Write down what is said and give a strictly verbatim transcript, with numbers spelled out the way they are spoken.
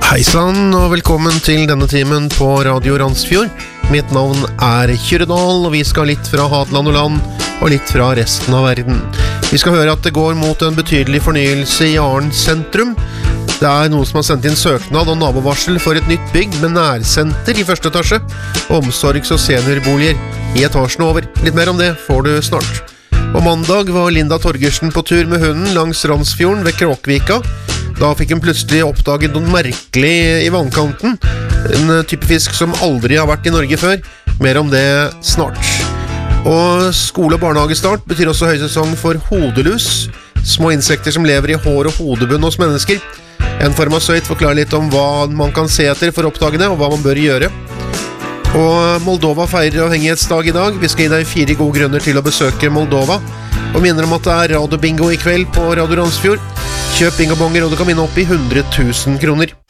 Hei sann, og velkommen til denne timen på Radio Randsfjord. Mitt navn er Kyrredal, og vi skal litt fra Hadeland og land, og litt fra resten av verden. Vi skal høre at det går mot en betydelig fornyelse i Arn sentrum. Det er noen som har sendt inn søknad og nabovarsel for et nytt bygg med nærsenter i første etasje, omsorgs- og seniorboliger i etasjen over. Litt mer om det får du snart. På mandag var Linda Torgersen på tur med hunden langs Randsfjorden ved Kråkvika. Da fikk hun plutselig oppdaget noe merkelig i vannkanten. En type fisk som aldri har vært i Norge før. Mer om det snart. Og skole- og barnehagestart betyr også høysesong for hodelus. Små insekter som lever i hår og hodebunn hos mennesker. En farmasøyt forklarer litt om hva man kan se etter for å oppdage det, og hva man bør gjøre. Og Moldova feirer avhengighetsdag i dag. Vi skal gi deg fire gode grunner til å besøke Moldova. Og minner om at det er radiobingo i kveld på Radio Randsfjord. Kjøp bingobonger, og du kan vinne opp i hundre tusen kroner.